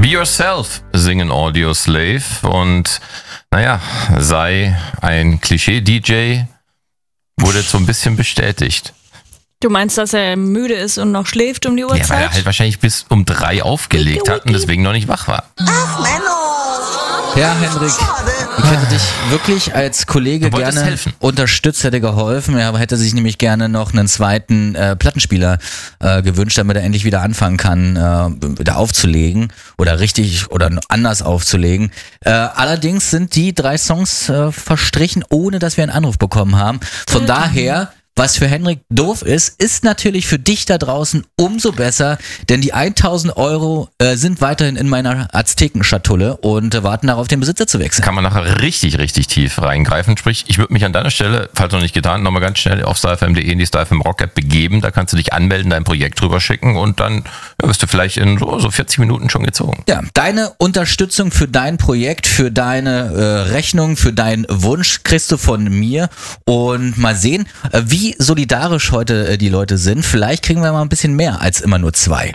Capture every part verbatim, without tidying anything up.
Be Yourself singen Audioslave und naja, sei ein Klischee-D J, wurde jetzt so ein bisschen bestätigt. Du meinst, dass er müde ist und noch schläft um die Uhrzeit? Ja, weil er halt wahrscheinlich bis um drei aufgelegt hat und deswegen noch nicht wach war. Ach, Menno! Ja, Hendrik, ich hätte dich wirklich als Kollege gerne helfen. unterstützt, hätte geholfen. Er hätte sich nämlich gerne noch einen zweiten äh, Plattenspieler äh, gewünscht, damit er endlich wieder anfangen kann, äh, wieder aufzulegen oder richtig oder anders aufzulegen. Äh, allerdings sind die drei Songs äh, verstrichen, ohne dass wir einen Anruf bekommen haben. Von mhm. daher... Was für Hendrik doof ist, ist natürlich für dich da draußen umso besser, denn die tausend Euro äh, sind weiterhin in meiner Aztekenschatulle und äh, warten darauf, den Besitzer zu wechseln. Kann man nachher richtig, richtig tief reingreifen. Sprich, ich würde mich an deiner Stelle, falls noch nicht getan, nochmal ganz schnell auf starfm punkt de in die StarFM Rock App begeben. Da kannst du dich anmelden, dein Projekt drüber schicken und dann ja, wirst du vielleicht in so, so vierzig Minuten schon gezogen. Ja, deine Unterstützung für dein Projekt, für deine äh, Rechnung, für deinen Wunsch kriegst du von mir und mal sehen, äh, wie Wie solidarisch heute äh, die Leute sind. Vielleicht kriegen wir mal ein bisschen mehr als immer nur zwei.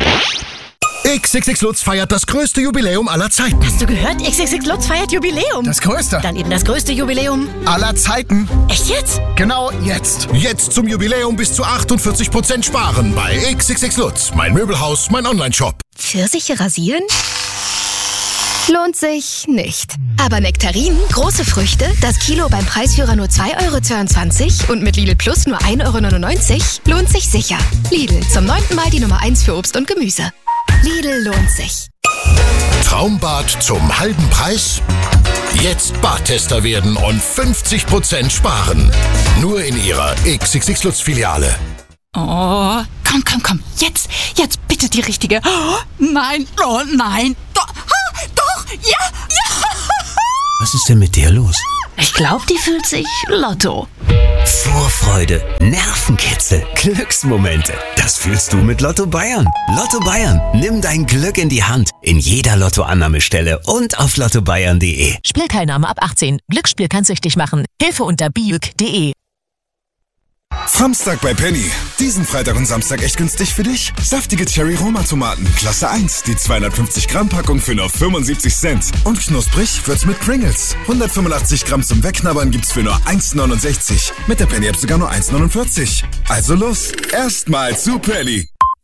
X X X Lutz feiert das größte Jubiläum aller Zeiten. Hast du gehört? X X X Lutz feiert Jubiläum. Das größte. Dann eben das größte Jubiläum aller Zeiten. Echt jetzt? Genau jetzt. Jetzt zum Jubiläum bis zu achtundvierzig Prozent sparen bei X X X Lutz. Mein Möbelhaus, mein Online-Shop. Pfirsiche rasieren? Lohnt sich nicht. Aber Nektarinen, große Früchte, das Kilo beim Preisführer nur zwei Euro zweiundzwanzig und mit Lidl Plus nur ein Euro neunundneunzig, lohnt sich sicher. Lidl, zum neunten Mal die Nummer eins für Obst und Gemüse. Lidl lohnt sich. Traumbad zum halben Preis? Jetzt Badtester werden und fünfzig Prozent sparen. Nur in Ihrer X X X Lutz Filiale. Oh, komm, komm, komm. Jetzt, jetzt bitte die richtige. Oh, nein, oh nein. Doch, ah, doch, ja, ja. Was ist denn mit der los? Ich glaube, die fühlt sich Lotto. Vorfreude, Nervenkitzel, Glücksmomente. Das fühlst du mit Lotto Bayern. Lotto Bayern, nimm dein Glück in die Hand. In jeder Lottoannahmestelle und auf lotto bayern punkt de. Spielteilnahme ab achtzehn. Glücksspiel kann süchtig machen. Hilfe unter biuk punkt de. Samstag bei Penny. Diesen Freitag und Samstag echt günstig für dich. Saftige Cherry-Roma-Tomaten, Klasse eins. Die zweihundertfünfzig Gramm Packung für nur fünfundsiebzig Cent. Und knusprig wird's mit Pringles. hundertfünfundachtzig Gramm zum Wegknabbern gibt's für nur eins neunundsechzig. Mit der Penny-App sogar nur eins neunundvierzig. Also los, erstmal zu Penny.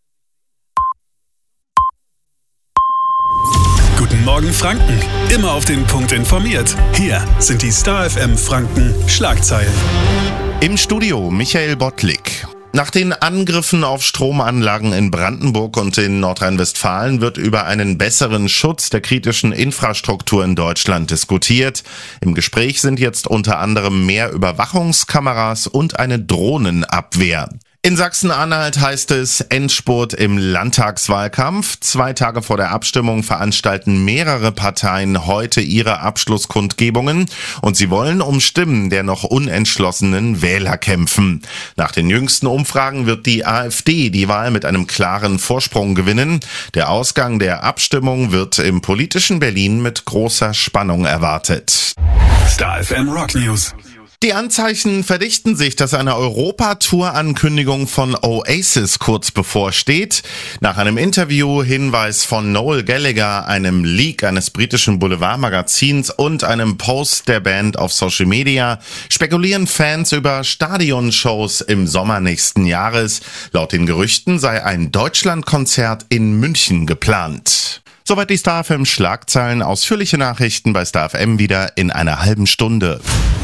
Guten Morgen Franken. Immer auf den Punkt informiert. Hier sind die StarFM Franken Schlagzeilen. Im Studio Michael Bottlik. Nach den Angriffen auf Stromanlagen in Brandenburg und in Nordrhein-Westfalen wird über einen besseren Schutz der kritischen Infrastruktur in Deutschland diskutiert. Im Gespräch sind jetzt unter anderem mehr Überwachungskameras und eine Drohnenabwehr. In Sachsen-Anhalt heißt es Endspurt im Landtagswahlkampf. Zwei Tage vor der Abstimmung veranstalten mehrere Parteien heute ihre Abschlusskundgebungen und sie wollen um Stimmen der noch unentschlossenen Wähler kämpfen. Nach den jüngsten Umfragen wird die AfD die Wahl mit einem klaren Vorsprung gewinnen. Der Ausgang der Abstimmung wird im politischen Berlin mit großer Spannung erwartet. StarFM Rock News. Die Anzeichen verdichten sich, dass eine Europatour-Ankündigung von Oasis kurz bevorsteht. Nach einem Interview-Hinweis von Noel Gallagher, einem Leak eines britischen Boulevardmagazins und einem Post der Band auf Social Media spekulieren Fans über Stadionshows im Sommer nächsten Jahres. Laut den Gerüchten sei ein Deutschlandkonzert in München geplant. Soweit die StarFM Schlagzeilen. Ausführliche Nachrichten bei StarFM wieder in einer halben Stunde.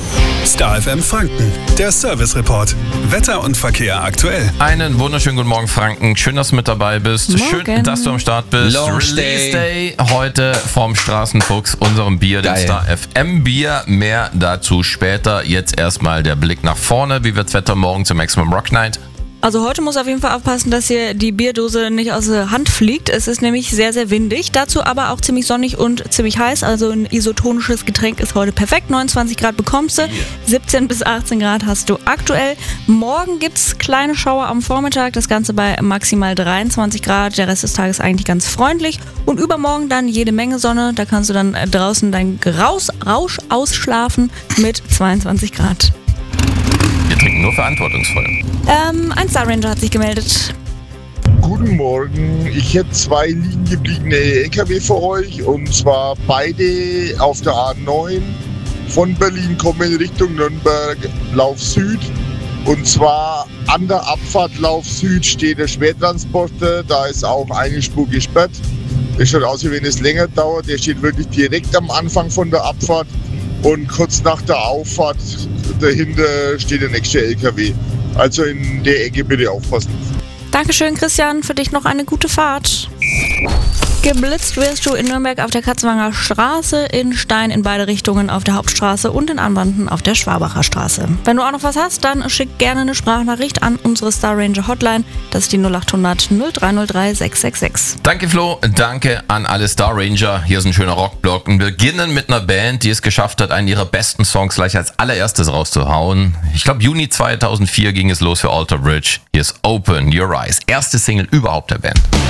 StarFM Franken, der Service Report. Wetter und Verkehr aktuell. Einen wunderschönen guten Morgen, Franken. Schön, dass du mit dabei bist. Morgen. Schön, dass du am Start bist. Long Release Day. Day heute vom Straßenfuchs, unserem Bier, dem Geil. StarFM Bier. Mehr dazu später. Jetzt erstmal der Blick nach vorne. Wie wird's Wetter morgen zur Maximum Rock Night? Also heute muss auf jeden Fall aufpassen, dass hier die Bierdose nicht aus der Hand fliegt. Es ist nämlich sehr, sehr windig. Dazu aber auch ziemlich sonnig und ziemlich heiß. Also ein isotonisches Getränk ist heute perfekt. neunundzwanzig Grad bekommst du, siebzehn bis achtzehn Grad hast du aktuell. Morgen gibt's kleine Schauer am Vormittag. Das Ganze bei maximal dreiundzwanzig Grad. Der Rest des Tages eigentlich ganz freundlich. Und übermorgen dann jede Menge Sonne. Da kannst du dann draußen dein Graus, Rausch ausschlafen mit zweiundzwanzig Grad. Wir trinken nur verantwortungsvoll. Ähm, ein Star Ranger hat sich gemeldet. guten Morgen. Ich hätte zwei liegen gebliebene L K W für euch und zwar beide auf der A neun von Berlin kommen in Richtung Nürnberg, Lauf Süd. Und zwar an der Abfahrt Lauf Süd steht der Schwertransporter, da ist auch eine Spur gesperrt. Das schaut aus, wie wenn es länger dauert. Der steht wirklich direkt am Anfang von der Abfahrt und kurz nach der Auffahrt dahinter steht der nächste L K W. Also in der Ecke bitte aufpassen. Dankeschön, Christian. Für dich noch eine gute Fahrt. Geblitzt wirst du in Nürnberg auf der Katzwanger Straße, in Stein in beide Richtungen auf der Hauptstraße und in Anwanden auf der Schwabacher Straße. Wenn du auch noch was hast, dann schick gerne eine Sprachnachricht an unsere Star Ranger Hotline. Das ist die null acht hundert null drei null drei sechs sechs sechs. Danke Flo, danke an alle Star Ranger. Hier ist ein schöner Rockblock. Und wir beginnen mit einer Band, die es geschafft hat, einen ihrer besten Songs gleich als allererstes rauszuhauen. Ich glaube Juni zweitausendvier ging es los für Alter Bridge. Hier ist Open Your Eyes. Erste Single überhaupt der Band.